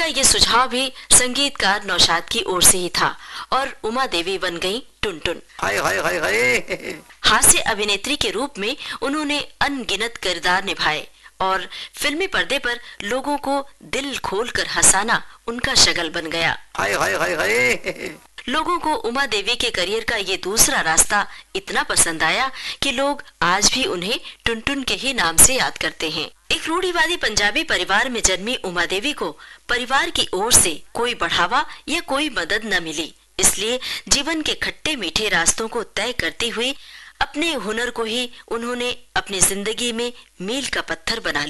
ये सुझाव भी संगीतकार नौशाद की ओर से ही था और उमा देवी बन गईं टुनटुन। हाय हाय हाय हाय। हास्य अभिनेत्री के रूप में उन्होंने अनगिनत किरदार निभाए और फिल्मी पर्दे पर लोगों को दिल खोलकर हंसाना उनका शगल बन गया। हाय हाय हाय हाय। लोगों को उमा देवी के करियर का ये दूसरा रास्ता इतना पसंद आया कि लोग आज भी उन्हें टुनटुन के ही नाम से याद करते हैं। एक रूढ़िवादी पंजाबी परिवार में जन्मी उमा देवी को परिवार की ओर से कोई बढ़ावा या कोई मदद न मिली, इसलिए जीवन के खट्टे मीठे रास्तों को तय करते हुए अपने हुनर को ही उन्होंने अपनी जिंदगी में मील का पत्थर बना लिया।